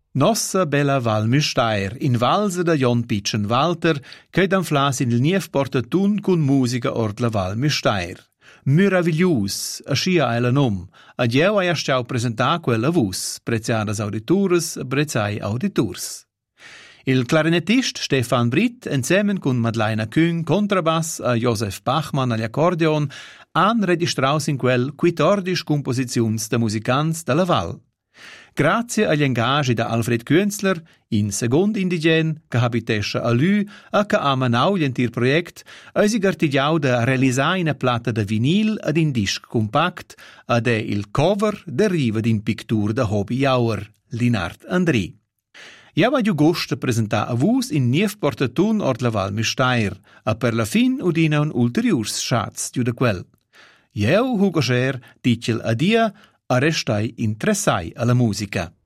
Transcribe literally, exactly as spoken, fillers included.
Nossa bella Val Müstair, in valsa da Jon Pitschen Walter, che d'anflas in il nief porta tun cun musica ord la Val Müstair. Meraviglius, ascia è la nom, ad jeu hai astau presentar quella vus, preziadas auditores, prezai auditors. Il clarinettist Stefan Britt, insieme con Madeleine Küng, Kontrabass, a Josef Bachmann all'accordeon, han registraus in quel quattordici composizions de musicants de la Val. Grazie agli engagi da Alfred Künzler, in second indigen, che habitescha a Lü, e che ama nau l'entir project, eisi gartigiau da realisar una plata de vinil ad in disc compact, ed è il cover deriva din pictur da Hobby Jauer, Linard Andri. Ja va giu gust presentar a vus in nief portatun ord la Val Müstair, a per la fin udina un ulteriurs schatz giu de quel. Jeu, Hugo Scher, dicel adia, a restai interessai alla musica.